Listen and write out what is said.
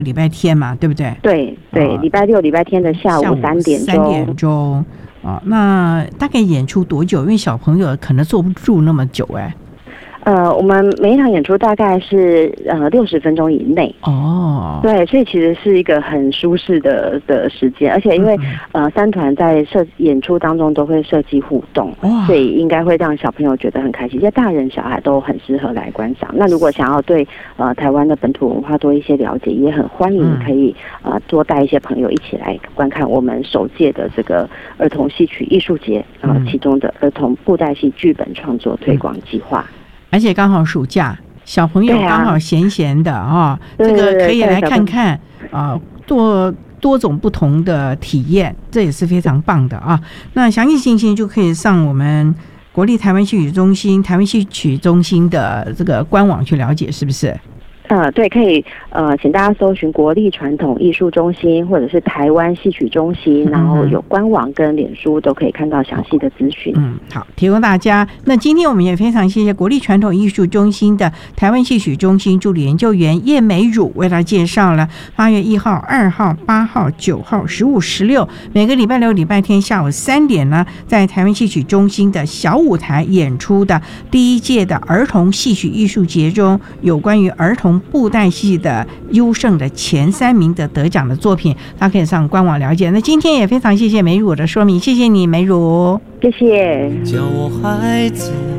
礼拜天嘛，对不对？ 对对，礼拜六、礼拜天的下午3点钟。 那大概演出多久？因为小朋友可能坐不住那么久我们每一场演出大概是60分钟以内。对，所以其实是一个很舒适的时间，而且因为三团在演出当中都会设计互动，所以应该会让小朋友觉得很开心，因为大人小孩都很适合来观赏。那如果想要对台湾的本土文化多一些了解，也很欢迎可以多带一些朋友一起来观看我们首届的这个儿童戏曲艺术节其中的儿童布袋戏剧本创作推广计划。而且刚好暑假，小朋友刚好闲闲的这个可以来看看多种不同的体验，这也是非常棒的那详细情形就可以上我们国立台湾戏曲中心、台湾戏曲中心的这个官网去了解，是不是？ 对，可以请大家搜寻国立传统艺术中心或者是台湾戏曲中心，然后有官网跟脸书都可以看到详细的资讯。 好，提供大家。那今天我们也非常谢谢国立传统艺术中心的台湾戏曲中心助理研究员叶美汝为大家介绍了8月1号、2号、8号、9号、15、16每个礼拜六、礼拜天下午3点呢，在台湾戏曲中心的小舞台演出的第1届的儿童戏曲艺术节中，有关于儿童布袋戏的优胜的前3名的得奖的作品，大家可以上官网了解。那今天也非常谢谢美汝的说明，谢谢你，美汝， 谢谢。 叫我孩子